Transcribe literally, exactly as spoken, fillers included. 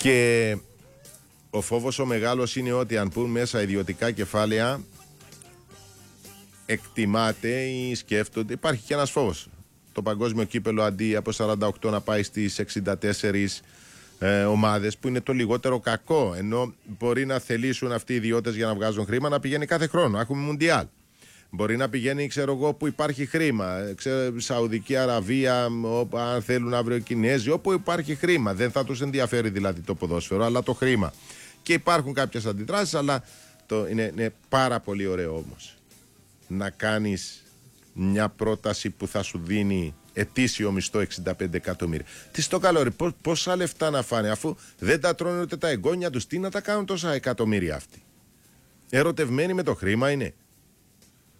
Και ο φόβος ο μεγάλος είναι ότι αν πούν μέσα ιδιωτικά κεφάλαια, εκτιμάται ή σκέφτονται, υπάρχει και ένας φόβος. Το παγκόσμιο κύπελο αντί από σαράντα οκτώ να πάει στις εξήντα τέσσερις ε, ομάδες, που είναι το λιγότερο κακό. Ενώ μπορεί να θελήσουν αυτοί οι ιδιώτες για να βγάζουν χρήμα να πηγαίνει κάθε χρόνο. Έχουμε Μουντιάλ. Μπορεί να πηγαίνει, ξέρω εγώ, που υπάρχει χρήμα. Ξέρω, Σαουδική Αραβία, όπου, αν θέλουν αύριο Κινέζοι, όπου υπάρχει χρήμα. Δεν θα τους ενδιαφέρει δηλαδή το ποδόσφαιρο, αλλά το χρήμα. Και υπάρχουν κάποιες αντιδράσεις, αλλά το, είναι, είναι πάρα πολύ ωραίο όμως να κάνεις μια πρόταση που θα σου δίνει ετήσιο μισθό εξήντα πέντε εκατομμύρια. Τι στο καλό, ρε, πόσα λεφτά να φάνε, αφού δεν τα τρώνε ούτε τα εγγόνια τους, τι να τα κάνουν τόσα εκατομμύρια αυτοί. Ερωτευμένοι με το χρήμα είναι.